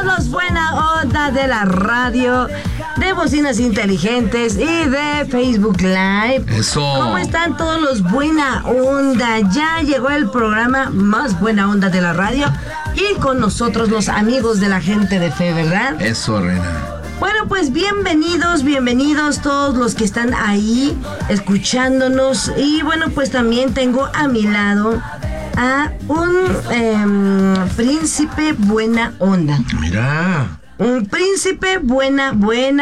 Los buena onda de la radio, de bocinas inteligentes y de Facebook Live. Eso. ¿Cómo están todos los buena onda? Ya llegó el programa más buena onda de la radio y con nosotros los amigos de la gente de fe, ¿verdad? Eso, Reina. Bueno, pues bienvenidos todos los que están ahí escuchándonos. Y bueno, pues también tengo a mi lado a un príncipe buena onda. Mira. Un príncipe buena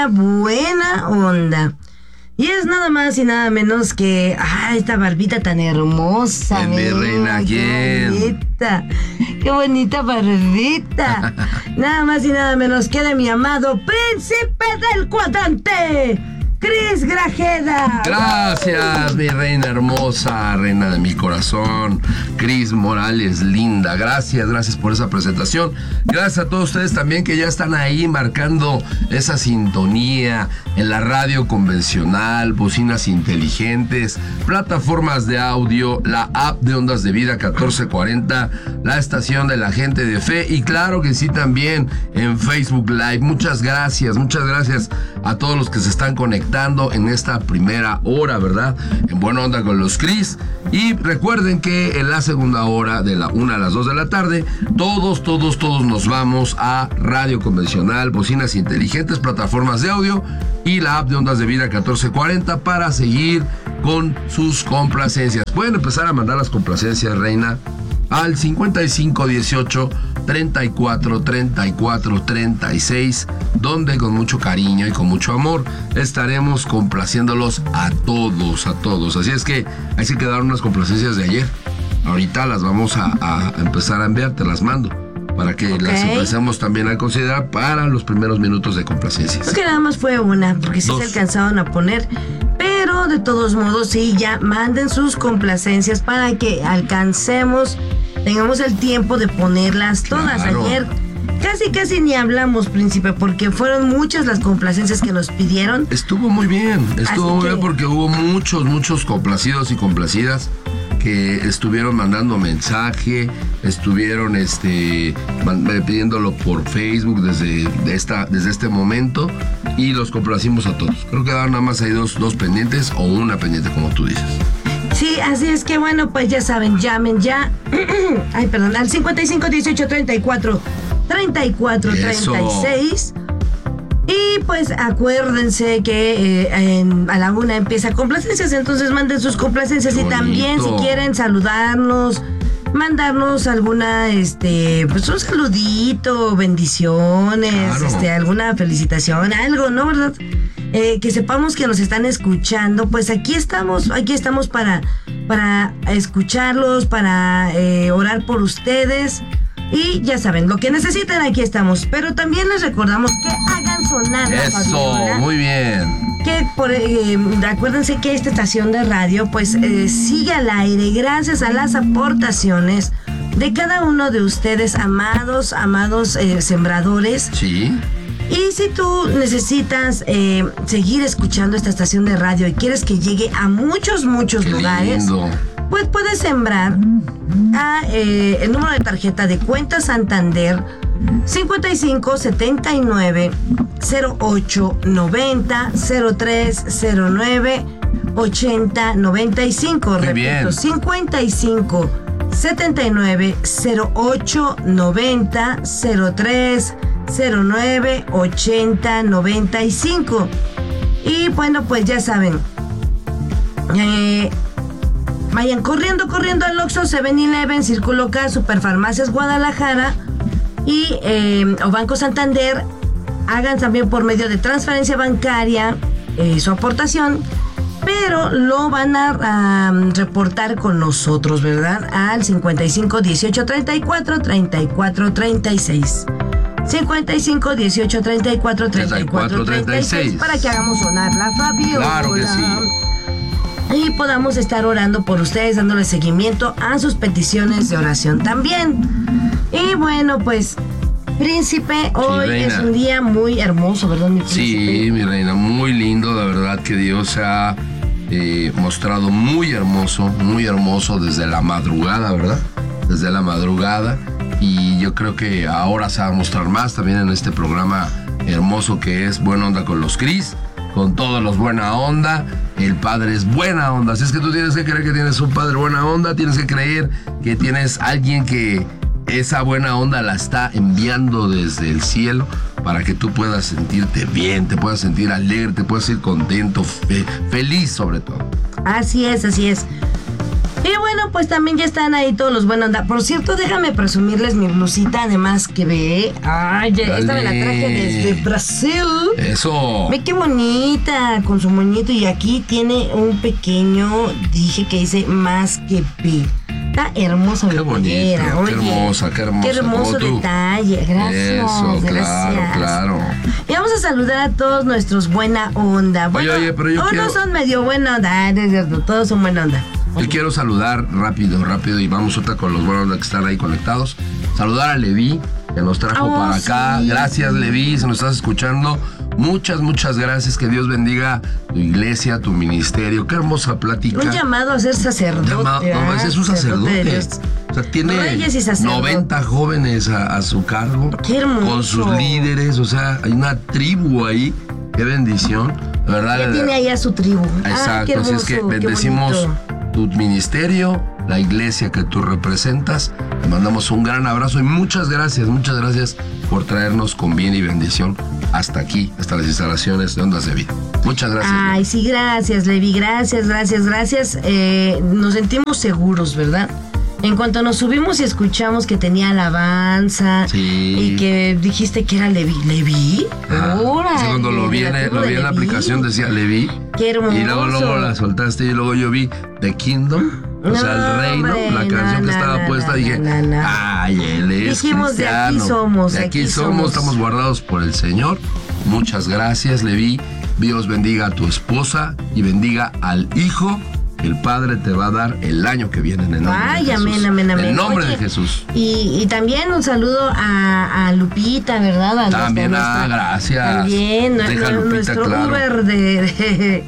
onda. Y es nada más y nada menos que... esta barbita tan hermosa. Mi reina, ¿quién? Qué bonita barbita. Nada más y nada menos que de mi amado príncipe del cuadrante, Cris Grajeda. Gracias, mi reina hermosa, reina de mi corazón, Cris Morales, linda. Gracias por esa presentación. Gracias a todos ustedes también que ya están ahí marcando esa sintonía en la radio convencional, bocinas inteligentes, plataformas de audio, la app de Ondas de Vida 1440, la estación de la gente de fe y claro que sí también en Facebook Live. Muchas gracias a todos los que se están conectando en esta primera hora, ¿verdad? En Buena Onda con los Cris. Y recuerden que en la segunda hora, de la 1 a las 2 de la tarde, todos nos vamos a radio convencional, bocinas inteligentes, plataformas de audio y la app de Ondas de Vida 1440 para seguir con sus complacencias. Pueden empezar a mandar las complacencias, reina, al 5518 34 34 36, donde con mucho cariño y con mucho amor estaremos complaciéndolos a todos. Así es que ahí se quedaron unas complacencias de ayer. Ahorita las vamos a empezar a enviar, te las mando, para que las empecemos también a considerar para los primeros minutos de complacencias. Es que nada más fue una, porque sí se alcanzaron a poner. Pero de todos modos, sí, ya manden sus complacencias para que tengamos el tiempo de ponerlas todas. Claro. Ayer casi ni hablamos, príncipe, porque fueron muchas las complacencias que nos pidieron. Estuvo muy bien porque hubo muchos complacidos y complacidas que estuvieron mandando mensaje, estuvieron pidiéndolo por Facebook desde este momento y los complacimos a todos. Creo que nada más hay dos pendientes o una pendiente, como tú dices. Sí, así es que bueno, pues ya saben, llamen ya al 55 18 34 34 36. Y pues acuérdense que a la 1 empieza complacencias, entonces manden sus complacencias. Y también si quieren saludarnos, mandarnos alguna, pues un saludito, bendiciones, claro, alguna felicitación, algo, ¿no? ¿Verdad? Que sepamos que nos están escuchando, pues aquí estamos para escucharlos, para orar por ustedes. Y ya saben, lo que necesiten, aquí estamos. Pero también les recordamos que hagan sonar la fabiola. Muy bien. Que acuérdense que esta estación de radio pues sigue al aire gracias a las aportaciones de cada uno de ustedes, amados sembradores. Sí. Y si tú necesitas seguir escuchando esta estación de radio y quieres que llegue a muchos lugares, pues puedes sembrar el número de tarjeta de cuenta Santander 55 79 08 90 03 09 80 95. Muy Repito, bien. 55 79 08 90 03 09 80 95. Y bueno, pues ya saben, vayan corriendo al Oxxo, 7-Eleven, Círculo K, Superfarmacias Guadalajara y o Banco Santander. Hagan también por medio de transferencia bancaria su aportación, pero lo van a reportar con nosotros, ¿verdad? Al 55 18 34 34 36. 55 18 34 34 36 para que hagamos sonar la fabiola. Claro que sí. Y podamos estar orando por ustedes, dándole seguimiento a sus peticiones de oración también. Y bueno, pues, príncipe, hoy es un día muy hermoso, ¿verdad, mi príncipe? Sí, mi reina, muy lindo, la verdad que Dios se ha mostrado muy hermoso desde la madrugada, ¿verdad? Desde la madrugada. y yo creo que ahora se va a mostrar más también en este programa hermoso que es Buena Onda con los Cris, con todos los buena onda. El padre es buena onda, así es que tú tienes que creer que tienes un padre buena onda, tienes que creer que tienes alguien que esa buena onda la está enviando desde el cielo para que tú puedas sentirte bien, te puedas sentir alegre, te puedas ir contento, feliz sobre todo. Así es, así es. Y bueno, pues también ya están ahí todos los buenos onda. Por cierto, déjame presumirles mi blusita, además que ve. Ay, esta me la traje desde Brasil. Eso. Ve qué bonita, con su moñito. Y aquí tiene un pequeño, dije que dice más que pi. Está hermosa. Qué bonita, qué hermosa, qué hermosa. Qué hermoso detalle. Gracias. Eso, gracias. claro. Y vamos a saludar a todos nuestros buena onda. Bueno, oye, pero yo unos son medio buena onda, no es cierto, todos son buena onda. Yo quiero saludar rápido, y vamos otra con los buenos que están ahí conectados. Saludar a Levi, que nos trajo para acá. Sí. Gracias, Levi, si nos estás escuchando. Muchas gracias. Que Dios bendiga tu iglesia, tu ministerio. Qué hermosa plática. Un llamado a ser sacerdote. No, ese es un sacerdote. O sea, tiene 90 jóvenes a su cargo. Qué hermoso. Con sus líderes. O sea, hay una tribu ahí. Qué bendición. La verdad. Ya tiene ahí a su tribu. Exacto. Qué hermoso, así es que bendecimos tu ministerio, la iglesia que tú representas. Te mandamos un gran abrazo y muchas gracias por traernos con bien y bendición hasta aquí, hasta las instalaciones de Ondas de Vida. Muchas gracias. Ay, sí, gracias, Levi, gracias. Nos sentimos seguros, ¿verdad? En cuanto nos subimos y escuchamos que tenía alabanza, sí, y que dijiste que era Levi. ¿Levi? Órale. Sí, cuando lo vi en la aplicación decía Levi. Qué hermoso. Y luego la soltaste y luego yo vi The Kingdom, o sea, el reino, la canción que estaba puesta, dije, ay, él es dijimos, cristiano. De aquí somos, estamos guardados por el Señor. Muchas gracias, Levi. Dios bendiga a tu esposa y bendiga al hijo. El Padre te va a dar el año que viene en el nombre de Jesús. Amén. En el nombre de Jesús. Y también un saludo a Lupita, ¿verdad? También, gracias. También, nuestro Uber de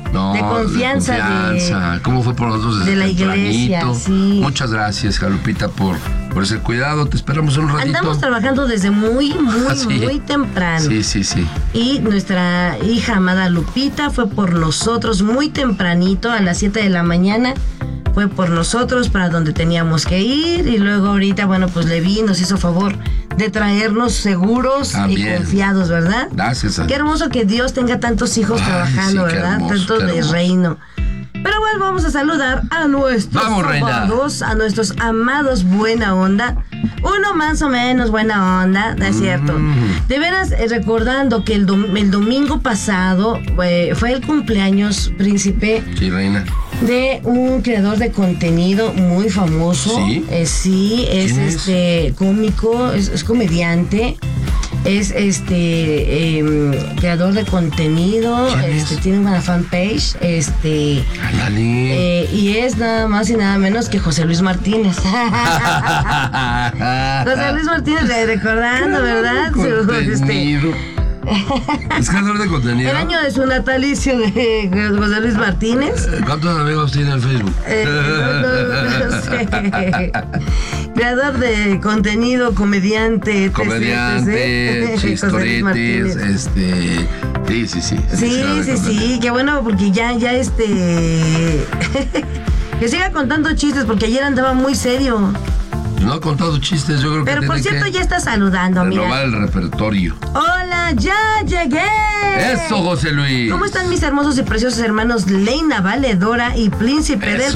confianza. ¿Cómo fue por nosotros desde de la iglesia? Sí. Muchas gracias, Lupita, por ese cuidado. Te esperamos un ratito. Andamos trabajando desde muy temprano. Sí. Y nuestra hija amada Lupita fue por nosotros muy tempranito, a las 7 de la mañana. Fue por nosotros para donde teníamos que ir. Y luego ahorita, bueno, pues Levi nos hizo favor de traernos seguros y confiados, ¿verdad? Gracias. Qué hermoso que Dios tenga tantos hijos trabajando, sí, ¿verdad? Tantos de reino. Pero bueno, vamos a saludar a nuestros amados buena onda. Uno más o menos buena onda, ¿no es cierto? De veras, recordando que el domingo pasado fue el cumpleaños, príncipe. Sí, reina. De un creador de contenido muy famoso. ¿Sí? Es cómico, es comediante. Es creador de contenido, tiene una fanpage, y es nada más y nada menos que José Luis Martínez. José Luis Martínez, recordando, ¿verdad? ¿Es creador de contenido? El año de su natalicio de José Luis Martínez. ¿Cuántos amigos tiene en Facebook? No sé. Creador de contenido, comediante, chistoretes, Sí, qué bueno, porque ya que siga contando chistes, porque ayer andaba muy serio. No ha contado chistes, yo creo que pero por cierto ya está saludando, mira. Renovar el repertorio. Hola, ya llegué. Eso, José Luis. ¿Cómo están mis hermosos y preciosos hermanos Leina, Valedora y Príncipe del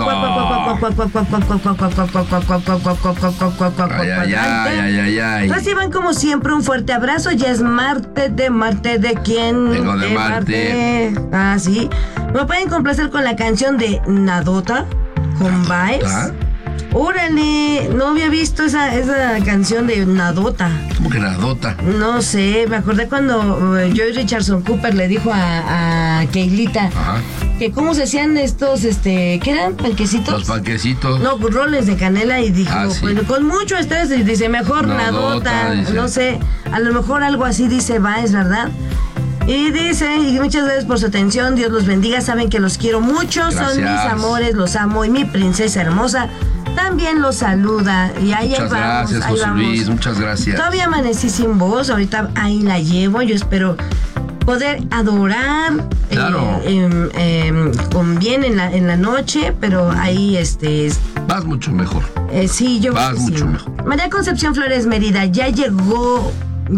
Reciban como siempre un fuerte abrazo. Ya es Marte de quién? Vengo de Marte. Ah, sí. Me pueden complacer con la canción de Nadota con Vibes. Órale, no había visto esa canción de Nadota. ¿Cómo que Nadota? No sé, me acordé cuando Joy Richardson Cooper le dijo a Keilita que cómo se hacían estos, ¿qué eran? ¿Panquecitos? Los panquecitos. No, roles de canela, y dijo, sí. Pues con mucho estrés, dice, mejor Nadota, dice. No sé, a lo mejor algo así dice Baez, ¿verdad? Y dice, y muchas gracias por su atención, Dios los bendiga, saben que los quiero mucho, gracias. Son mis amores, los amo, y mi princesa hermosa, también lo saluda. Y ahí Muchas vamos, gracias, ahí José vamos. Luis, muchas gracias. Todavía amanecí sin voz, ahorita ahí la llevo. Yo espero poder adorar Claro. con bien en la noche, pero ahí Vas mucho mejor. sí, yo Vas creo que mucho sí. mejor. María Concepción Flores Mérida, ¿ya llegó?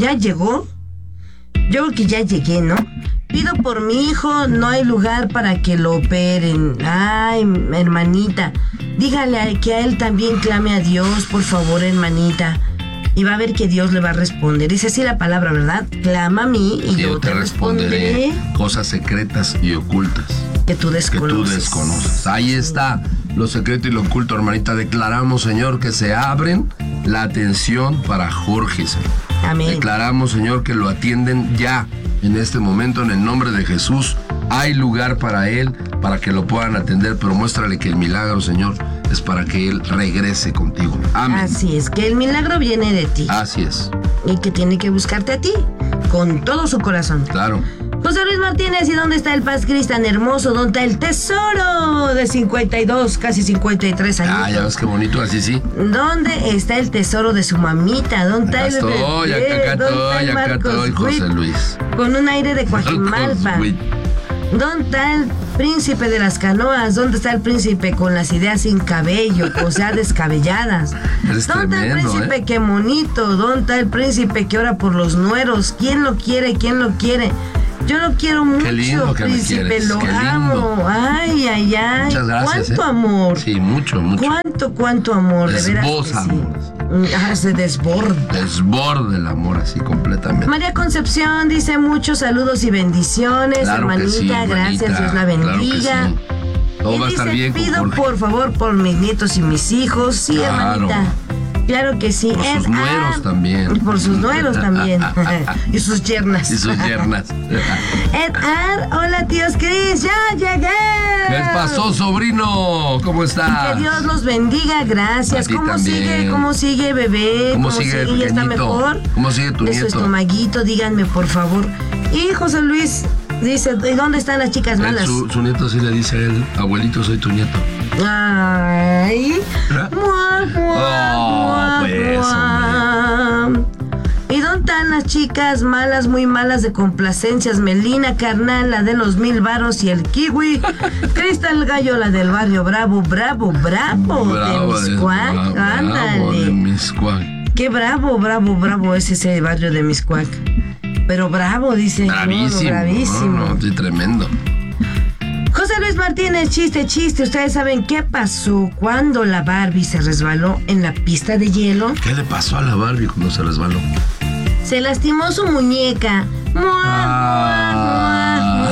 Yo creo que ya llegué, ¿no? Pido por mi hijo, no hay lugar para que lo operen. Ay, hermanita, dígale que a él también clame a Dios, por favor, hermanita. Y va a ver que Dios le va a responder. Dice así la palabra, ¿verdad? Clama a mí y yo te responderé cosas secretas y ocultas que tú que tú desconoces. desconoces. Ahí está lo secreto y lo oculto, hermanita. Declaramos, Señor, que se abren la atención para Jorge, Señor. Amén. Declaramos, Señor, que lo atienden ya en este momento en el nombre de Jesús. Hay lugar para él, para que lo puedan atender, pero muéstrale que el milagro, Señor, es para que él regrese contigo. Amén. Así es, que el milagro viene de ti Así es, y que tiene que buscarte a ti con todo su corazón. claro. José Luis Martínez, ¿y dónde está el Paz Cris tan hermoso? ¿Dónde está el tesoro de 52, casi 53 años? Ah, ya ves qué bonito, así sí. ¿Dónde está el tesoro de su mamita? ¿Dónde está Acá el estoy, bebé? acá ¿Dónde está estoy, el acá Marcos estoy, José Witt? Luis. Con un aire de Coajimalpa. Marcos Witt. ¿Dónde está el príncipe de las canoas? ¿Dónde está el príncipe con las ideas sin cabello, o sea, descabelladas? Eres ¿Dónde está el tremendo, príncipe qué bonito? ¿Dónde está el príncipe que ora por los nueros? ¿Quién lo quiere? ¿Quién lo quiere? Yo lo quiero mucho, Qué lindo que me príncipe, quieres, lo qué lindo. amo. Ay, ay, ay. Muchas gracias. ¿Cuánto amor? Sí, mucho, mucho. ¿Cuánto amor? De veras que Desbosa sí. amor. Se desborda. Desborde el amor así completamente. María Concepción dice muchos saludos y bendiciones, Claro que hermanita, sí, gracias, hermanita, Dios la claro que bendiga. sí. Todo Y va a estar dice, bien con pido Jorge. por favor por mis nietos y mis hijos. Sí, Claro. hermanita. Claro que sí. Por sus nueros también. Por sus nueros también. Y sus yernas. Y sus yernas. Edgar, hola tíos Cris, ya llegué. ¿Qué pasó, sobrino? ¿Cómo estás? Que Dios los bendiga, gracias. A ti ¿Cómo también. sigue? ¿Cómo sigue, bebé? ¿Cómo sigue el ¿Ya está pequeñito? mejor? ¿Cómo sigue tu De su nieto? estomaguito, díganme, por favor. Y José Luis dice, ¿y dónde están las chicas malas? Su nieto sí le dice a él, abuelito, soy tu nieto. Ay. ¿Verdad? Mua, mua, Oh, mua, pues, mua. ¿Y dónde están las chicas malas, muy malas de complacencias? Melina, carnal, la de los 1000 varos y el kiwi. Cristal Gallo, la del barrio Bravo, bravo, bravo. De Miscuac, bravo de ándale. Miscuac. Qué bravo, bravo, bravo es ese barrio de Miscuac. Pero bravo, dice. Bravísimo. No, bravísimo. No, sí, tremendo. José Luis Martínez, chiste. ¿Ustedes saben qué pasó cuando la Barbie se resbaló en la pista de hielo? ¿Qué le pasó a la Barbie cuando se resbaló? Se lastimó su muñeca. Ah.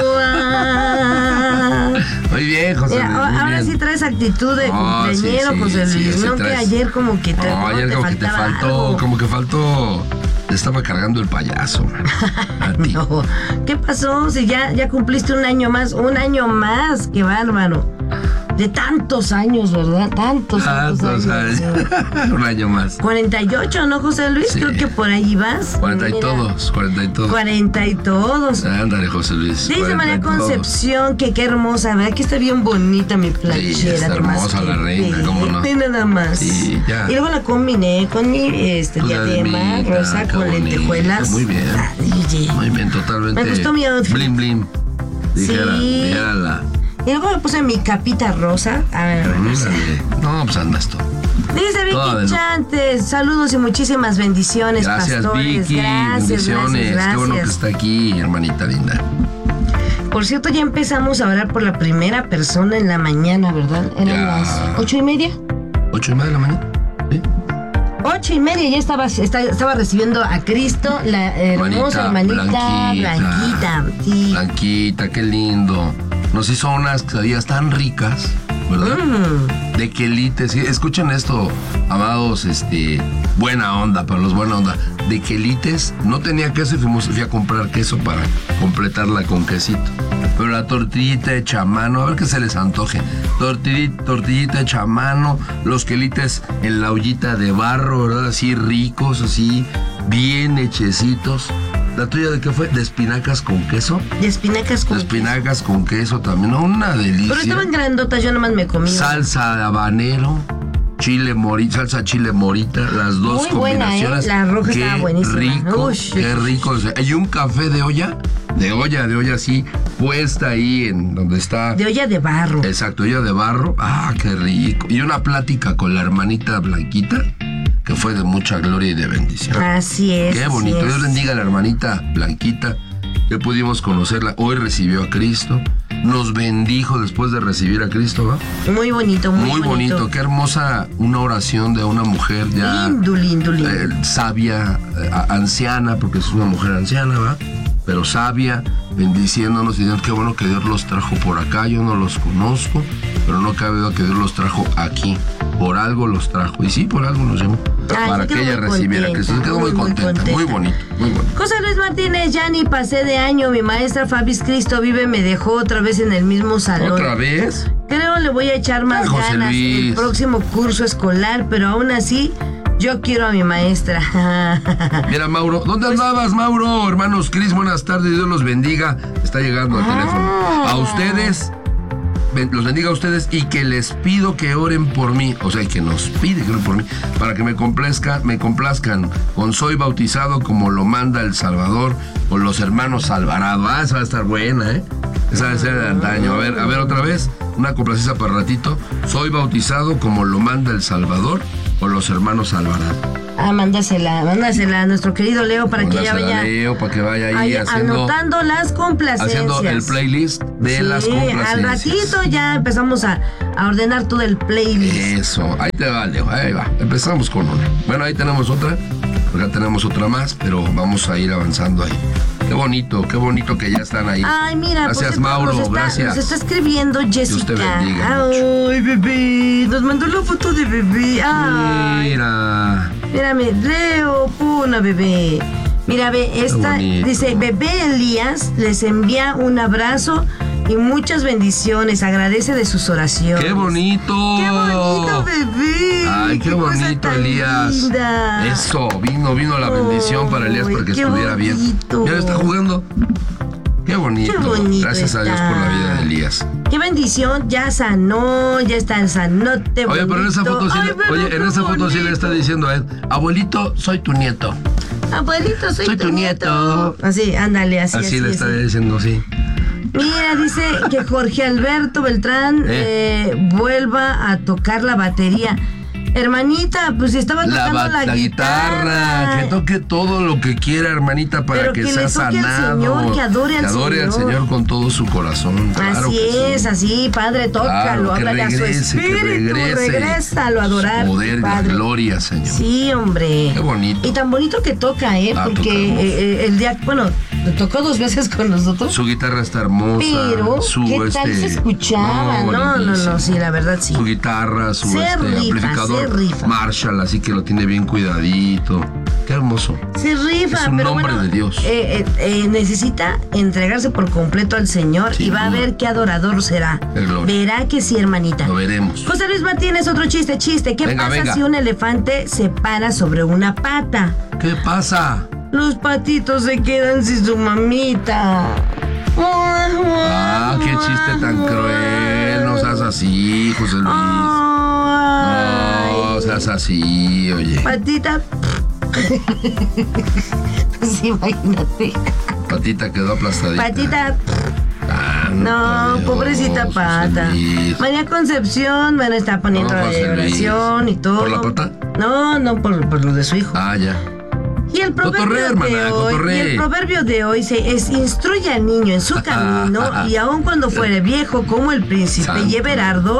Muy bien, José Mira, Luis. muy ahora bien. sí traes actitud de Oh, cumpleañero, sí, José sí, Luis. sí No que traes. ayer como que te, No, ayer como que te faltaba faltó, algo. como que faltó. Te estaba cargando el payaso, man. A ti. No, ¿qué pasó? Si ya cumpliste un año más, qué bárbaro. De tantos años, ¿verdad? Tantos años. Un año más. 48, ¿no, José Luis? Sí. Creo que por ahí vas. 40 y Mira, todos, 40 y todos. 40 y todos. Ándale, José Luis. Dice 40 María y todos. Concepción que qué hermosa, ¿verdad? Que está bien bonita mi playera. está hermosa la reina, ¿cómo no? Nada más. Sí, ya. Y luego la combiné con mi Tu diadema diademita, rosa qué con bonito. lentejuelas. Muy bien. Oye. Muy bien, totalmente. Me gustó mi outfit. Blim, blim. Dijera la. Y luego me puse mi capita rosa. A ver, No, pues andas tú. Dice Toda Vicky de- Chantes, saludos y muchísimas bendiciones, Gracias, pastores. Vicky. Bendiciones. Gracias. Qué bueno que está aquí, hermanita linda. Por cierto, ya empezamos a orar por la primera persona en la mañana, ¿verdad? Eran Ya. las 8:30. 8:30 de la mañana. ¿Sí? 8:30 ya estaba recibiendo a Cristo, la hermosa hermanita Blanquita. Sí. Blanquita, qué lindo. Nos hizo unas quesadillas tan ricas, ¿verdad? De quelites. Sí, escuchen esto, amados, buena onda, para los buena onda. De quelites, no tenía queso y fui a comprar queso para completarla con quesito. Pero la tortillita hecha a mano, a ver qué se les antoje. Tortillita hecha a mano, los quelites en la ollita de barro, ¿verdad? Así ricos, así, bien hechecitos. ¿La tuya de qué fue? ¿De espinacas con queso? De espinacas con De espinacas con queso también, ¿no? Una delicia. Pero estaban grandotas, yo nomás me comí. Salsa de habanero, chile morita, salsa chile morita, las dos muy combinaciones. Buena, la roja qué estaba buenísima. Rico, Uy, qué rico. O sea, hay un café de olla así, puesta ahí en donde está. De olla de barro. Exacto, olla de barro. Ah, qué rico. Y una plática con la hermanita Blanquita, que fue de mucha gloria y de bendición. Así es. Qué bonito. Dios bendiga a la hermanita Blanquita, que pudimos conocerla. Hoy recibió a Cristo. Nos bendijo después de recibir a Cristo, ¿va? Muy bonito, muy bonito. Qué hermosa una oración de una mujer ya lindo. Sabia, anciana, porque es una mujer anciana, ¿va? Pero sabia, bendiciéndonos y diciendo qué bueno que Dios los trajo por acá. Yo no los conozco, pero no cabe duda que Dios los trajo aquí. Por algo los trajo. Y sí, por algo nos llamó. Para que ella recibiera a Cristo. Se quedó muy contenta. Muy bonito, muy bonito. José Luis Martínez, ya ni pasé de año. Mi maestra Fabis Cristo vive me dejó otra vez en el mismo salón. ¿Otra vez? Creo le voy a echar más ganas el próximo curso escolar, pero aún así yo quiero a mi maestra. Mira, Mauro, ¿dónde andabas, Mauro? Hermanos Cris, buenas tardes, Dios los bendiga. Está llegando al teléfono. A ustedes, los bendiga a ustedes y que les pido que oren por mí. O sea, que nos pide que oren por mí, para que me complazcan con Soy Bautizado como lo manda El Salvador, con los hermanos Alvarado. Ah, esa va a estar buena, ¿eh? Esa debe ser de antaño. A ver, otra vez, una complacencia para ratito. Soy bautizado como lo manda El Salvador, con los hermanos Alvarado. Ah, mándasela a nuestro querido Leo para que ya vaya. Leo, para que vaya ahí anotando las complacencias. Haciendo el playlist de las complacencias. Al ratito ya empezamos a ordenar todo el playlist. Eso, ahí te va, Leo, ahí va. Empezamos con una. Bueno, ahí tenemos otra. Acá tenemos otra más, pero vamos a ir avanzando ahí. Qué bonito que ya están ahí. Ay, mira, gracias, Mauro, gracias. Nos está escribiendo Jessica. Dios te bendiga. Ay, bebé, nos mandó la foto de bebé. Ay. Mira. Mírame, Leo, puna, bebé. Mira, ve, esta dice, bebé Elías les envía un abrazo y muchas bendiciones. Agradece de sus oraciones. ¡Qué bonito! ¡Qué bonito, bebé! ¡Ay, qué bonito, Elías! Linda. Eso, vino la bendición para Elías para que estuviera bien. Mira, está jugando. ¡Qué bonito! Gracias a Dios por la vida de Elías. ¡Qué bendición! Ya sanó, ya está en sanote. Oye, pero en esa foto sí, le está diciendo a él, abuelito, soy tu nieto. Abuelito, soy tu nieto. Así, ándale, así le está diciendo, sí. Mira, dice que Jorge Alberto Beltrán vuelva a tocar la batería. Hermanita, pues si estaba tocando la guitarra. Que toque todo lo que quiera, hermanita, para que sea sanado. Señor, que adore al Señor con todo su corazón. Claro así es, sí. Así, Padre, tócalo, háblale a su espíritu, regrésalo a adorar. Su poder y la gloria, Señor. Sí, hombre. Qué bonito. Y tan bonito que toca, porque el día, bueno, tocó 2 veces con nosotros. Su guitarra está hermosa. Pero, ¿qué tal se escuchaba? No, sí, la verdad sí. Su guitarra, su amplificador Marshall, así que lo tiene bien cuidadito. Qué hermoso. Se rifa, es un pero nombre de Dios. Necesita entregarse por completo al Señor y va a ver qué adorador será. Verá que sí, hermanita. Lo veremos. José Luis Martínez, otro chiste. ¿Qué pasa si un elefante se para sobre una pata? ¿Qué pasa? Los patitos se quedan sin su mamita. Ah, qué chiste tan cruel. No seas así, José Luis. No seas así, oye. Patita. Pues imagínate. Patita quedó aplastadita. Patita. No, pobrecita pata. María Concepción, bueno, está poniendo la oración y todo. ¿Por la pata? No, por lo de su hijo. Ah, ya. Y el proverbio de hoy es instruye al niño en su camino y aun cuando fuere viejo como el príncipe y Everardo.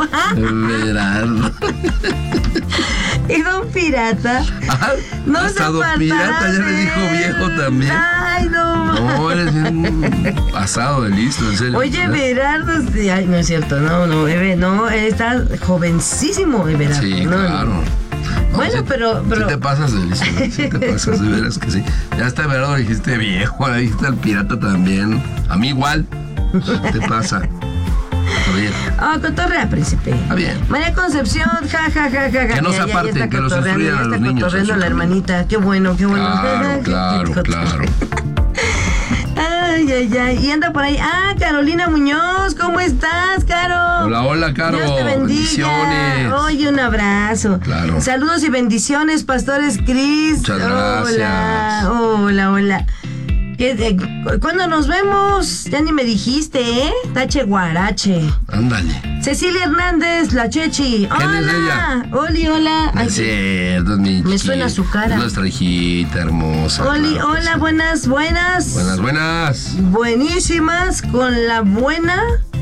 Y Don Pirata no se apartará Pirata ya le dijo viejo también. Ay, no. No, eres bien pasado de listo, en serio. Oye, Everardo, ay, no es cierto, no, está jovencísimo Everardo. Sí, claro. No, bueno, pero... Sí te pasas de listo, ¿no? Sí te pasas, de veras que sí. Ya está Everardo, dijiste viejo, ahora dijiste al Pirata también. A mí igual. ¿Qué te pasa? Bien. Cotorrea, príncipe. Está bien. María Concepción, ja. Que no se aparten, que los instruyan a los niños. Está cotorreando la hermanita. Qué bueno. Claro. Ay, ay. Y anda por ahí. Carolina Muñoz, ¿cómo estás, Caro? Hola, Caro. Dios te bendiga. Bendiciones. Oye, un abrazo. Claro. Saludos y bendiciones, pastores Cris. Muchas gracias. Hola. ¿Cuándo nos vemos? Ya ni me dijiste, ¿eh? Tache Guarache. Ándale. Cecilia Hernández, la Chechi. ¿Quién es ella? Oli, hola. No es cierto, es mi me chiqui. suena su cara. Es nuestra hijita hermosa. Oli, claro que hola, sí. buenas. Buenas. Buenísimas, con la buena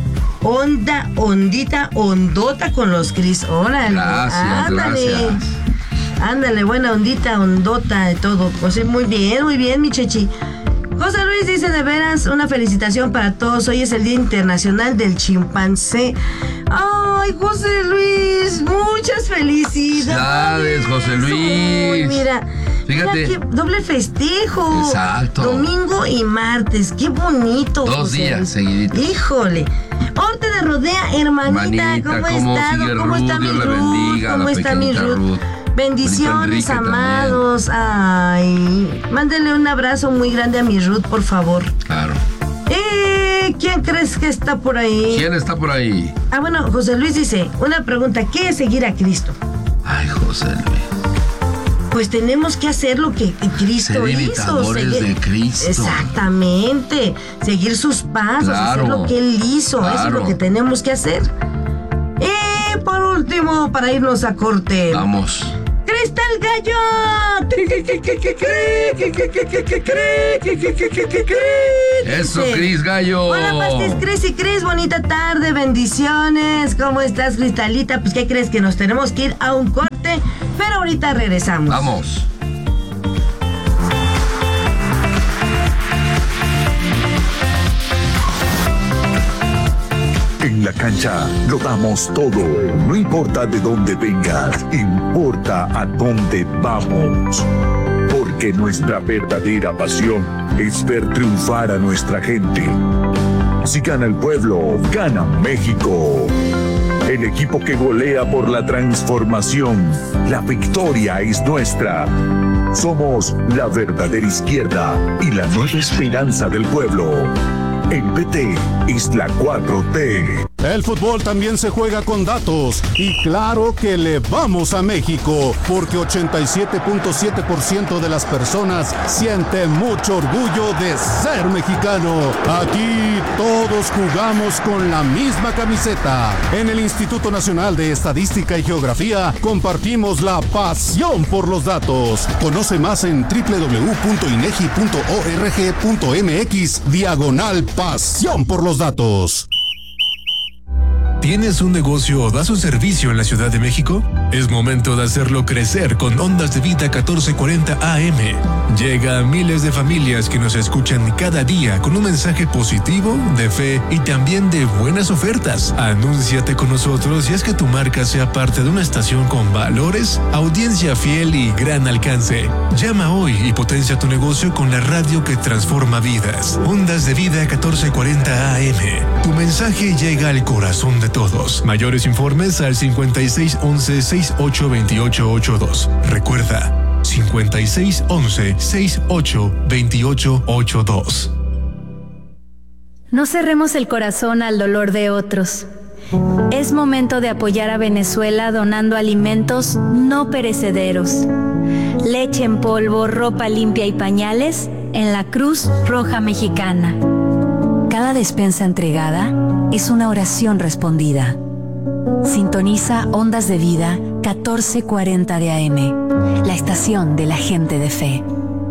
ondota con los Cris. Órale. Gracias. Ándale, buena ondota de todo. Pues muy bien, mi Chechi. José Luis dice, de veras, una felicitación para todos. Hoy es el Día Internacional del Chimpancé. Ay, José Luis, muchas felicidades. José Luis. Uy, mira, fíjate. Mira, doble festejo. Exacto. Domingo y martes, qué bonito. 2 José días Luis. seguiditos. Híjole. Orte de Rodea, hermanita, ¿cómo está? ¿Cómo está mi Ruth? ¿Cómo está mi Ruth? Bendiciones, amados. Ay, mándele un abrazo muy grande a mi Ruth, por favor. Claro. ¿Quién crees que está por ahí? ¿Quién está por ahí? Bueno, José Luis dice, una pregunta, ¿qué es seguir a Cristo? Ay, José Luis. Pues tenemos que hacer lo que Cristo Ser hizo. imitadores de Cristo. Exactamente. Seguir sus pasos, hacer lo que Él hizo. Claro. Eso es lo que tenemos que hacer. Y por último, para irnos a corte. Vamos. ¡Cristal Gallo! Eso, Cris Gallo. Hola, Pastis, Cris y Cris, bonita tarde, bendiciones. ¿Cómo estás, Cristalita? Pues, ¿qué crees? Que nos tenemos que ir a un corte, pero ahorita regresamos. Vamos. En la cancha lo damos todo. No importa de dónde vengas, importa a dónde vamos. Porque nuestra verdadera pasión es ver triunfar a nuestra gente. Si gana el pueblo, gana México. El equipo que golea por la transformación. La victoria es nuestra. Somos la verdadera izquierda y la nueva esperanza del pueblo. El PT es la 4T. El fútbol también se juega con datos y claro que le vamos a México porque 87.7% de las personas siente mucho orgullo de ser mexicano. Aquí todos jugamos con la misma camiseta. En el Instituto Nacional de Estadística y Geografía compartimos la pasión por los datos. Conoce más en www.inegi.org.mx/pasión por los datos. ¿Tienes un negocio o das un servicio en la Ciudad de México? Es momento de hacerlo crecer con Ondas de Vida 1440 AM. Llega a miles de familias que nos escuchan cada día con un mensaje positivo, de fe y también de buenas ofertas. Anúnciate con nosotros y haz que tu marca sea parte de una estación con valores, audiencia fiel y gran alcance. Llama hoy y potencia tu negocio con la radio que transforma vidas. Ondas de Vida 1440 AM. Tu mensaje llega al corazón de todos. Mayores informes al 5611-682882. Recuerda, 5611-682882. No cerremos el corazón al dolor de otros. Es momento de apoyar a Venezuela donando alimentos no perecederos. Leche en polvo, ropa limpia y pañales en la Cruz Roja Mexicana. Cada despensa entregada es una oración respondida. Sintoniza Ondas de Vida 1440 de AM, la estación de la gente de fe.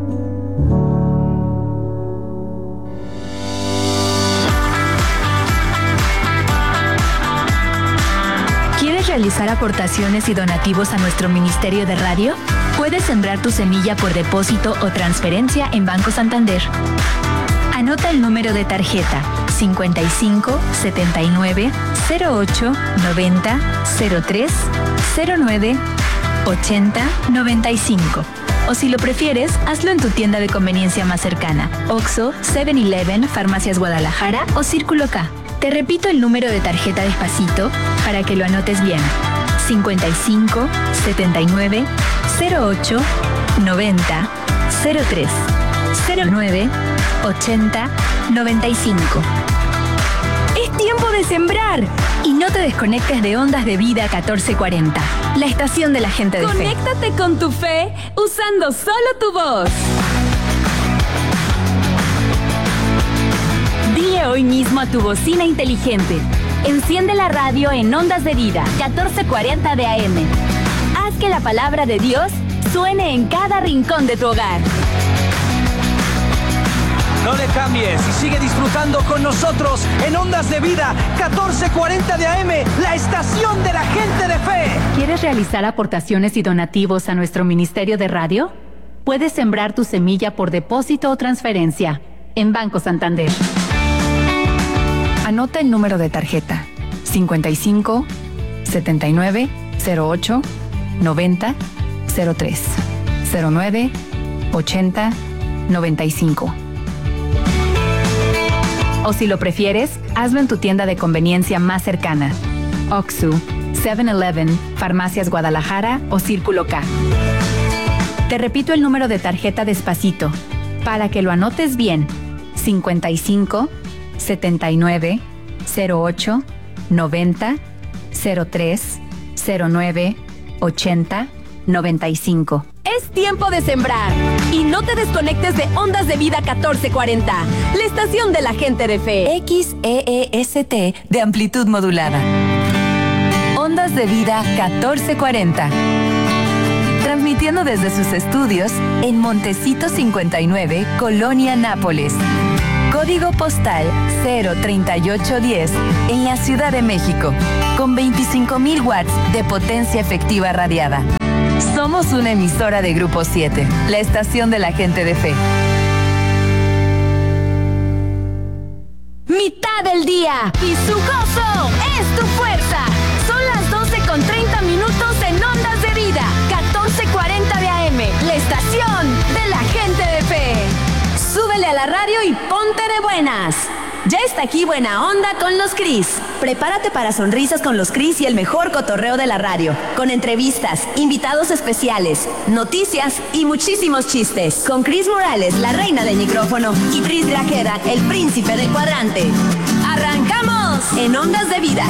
¿Quieres realizar aportaciones y donativos a nuestro Ministerio de Radio? Puedes sembrar tu semilla por depósito o transferencia en Banco Santander. Anota el número de tarjeta 55 79 08 90 03 09 80 95. O si lo prefieres, hazlo en tu tienda de conveniencia más cercana: Oxxo, 7-Eleven, Farmacias Guadalajara o Círculo K. Te repito el número de tarjeta despacito para que lo anotes bien: 55 79 08 90 03 09 80 95. Es tiempo de sembrar. Y no te desconectes de Ondas de Vida 1440, la estación de la gente de fe. Conéctate con tu fe usando solo tu voz. Dile hoy mismo a tu bocina inteligente: enciende la radio en Ondas de Vida 1440 de AM. Haz que la palabra de Dios suene en cada rincón de tu hogar. No le cambies y sigue disfrutando con nosotros en Ondas de Vida 1440 de AM, la estación de la gente de fe. ¿Quieres realizar aportaciones y donativos a nuestro ministerio de radio? Puedes sembrar tu semilla por depósito o transferencia en Banco Santander. Anota el número de tarjeta: 55 79 08 90 03 09 80 95. O si lo prefieres, hazlo en tu tienda de conveniencia más cercana: Oxxo, 7-Eleven, Farmacias Guadalajara o Círculo K. Te repito el número de tarjeta despacito, para que lo anotes bien: 55 79 08 90 03 09 80 95. Es tiempo de sembrar. Y no te desconectes de Ondas de Vida 1440, la estación de la gente de fe. XEEST de amplitud modulada. Ondas de Vida 1440. Transmitiendo desde sus estudios en Montecito 59, Colonia Nápoles. Código postal 03810 en la Ciudad de México, con 25,000 watts de potencia efectiva radiada. Somos una emisora de Grupo 7, la estación de la gente de fe. Mitad del día y su gozo es tu fuerza. Son las 12:30 en Ondas de Vida 1440 de AM, la estación de la gente de fe. Súbele a la radio y ponte de buenas. Ya está aquí Buena Onda con los Cris. Prepárate para sonrisas con los Cris y el mejor cotorreo de la radio, con entrevistas, invitados especiales, noticias y muchísimos chistes. Con Cris Morales, la reina del micrófono, y Cris Grajeda, el príncipe del cuadrante. ¡Arrancamos! En Ondas de Vida